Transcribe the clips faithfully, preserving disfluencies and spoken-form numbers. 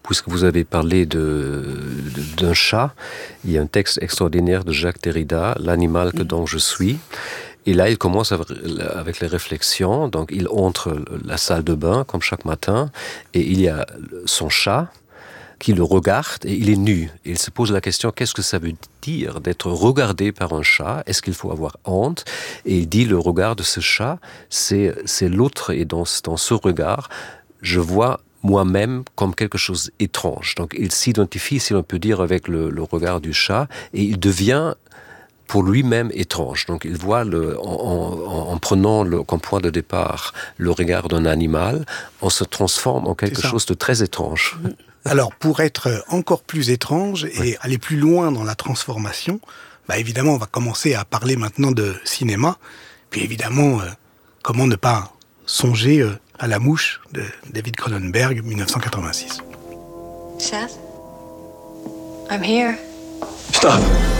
puisque vous avez parlé de, de, d'un chat, il y a un texte extraordinaire de Jacques Derrida, L'animal que dont je suis. Et là, il commence avec les réflexions. Donc, il entre la salle de bain, comme chaque matin, et il y a son chat qui le regarde, et il est nu. Et il se pose la question, qu'est-ce que ça veut dire d'être regardé par un chat? Est-ce qu'il faut avoir honte? Et il dit, le regard de ce chat, c'est, c'est l'autre, et dans, dans ce regard, je vois moi-même comme quelque chose d'étrange. Donc, il s'identifie, si l'on peut dire, avec le, le regard du chat, et il devient pour lui-même étrange. Donc il voit, le, en, en, en prenant le, comme point de départ le regard d'un animal, on se transforme en quelque chose de très étrange. Alors pour être encore plus étrange et oui. aller plus loin dans la transformation, bah évidemment on va commencer à parler maintenant de cinéma, puis évidemment euh, comment ne pas songer euh, à La Mouche de David Cronenberg, dix-neuf cent quatre-vingt-six. Seth, I'm here. Stop.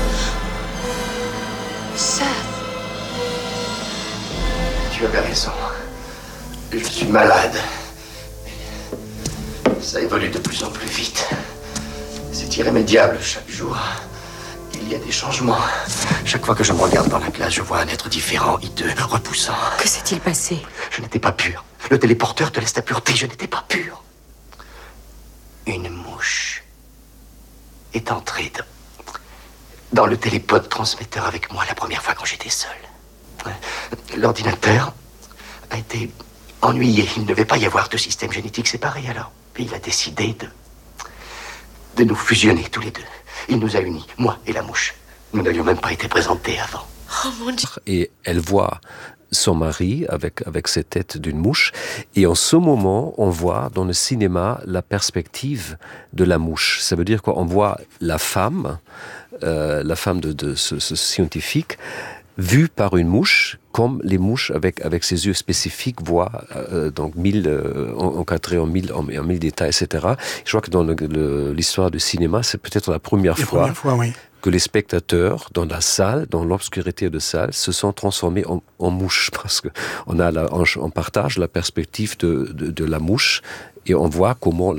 Seth. Tu avais raison. Je suis malade. Ça évolue de plus en plus vite. C'est irrémédiable chaque jour. Il y a des changements. Chaque fois que je me regarde dans la glace, je vois un être différent, hideux, repoussant. Que s'est-il passé? Je n'étais pas pur. Le téléporteur te laisse ta pureté. Je n'étais pas pur. Une mouche est entrée dans... dans le télépode transmetteur avec moi la première fois quand j'étais seul. L'ordinateur a été ennuyé. Il ne devait pas y avoir de système génétique séparé alors. Puis il a décidé de... de nous fusionner tous les deux. Il nous a unis, moi et la mouche. Nous n'avions même pas été présentés avant. Oh mon Dieu. Et elle voit son mari avec, avec cette tête d'une mouche. Et en ce moment, on voit dans le cinéma la perspective de la mouche. Ça veut dire qu'on voit la femme, euh, la femme de, de ce, ce scientifique, vue par une mouche, comme les mouches avec, avec ses yeux spécifiques voient, euh, donc mille, euh, encadrés en mille, en, en mille détails, et cetera. Je crois que dans le, le, l'histoire du cinéma, c'est peut-être la première la fois, première fois oui. que les spectateurs, dans la salle, dans l'obscurité de salle, se sont transformés en, en mouches, parce qu'on a la, on, on partage la perspective de, de, de la mouche, et on voit comment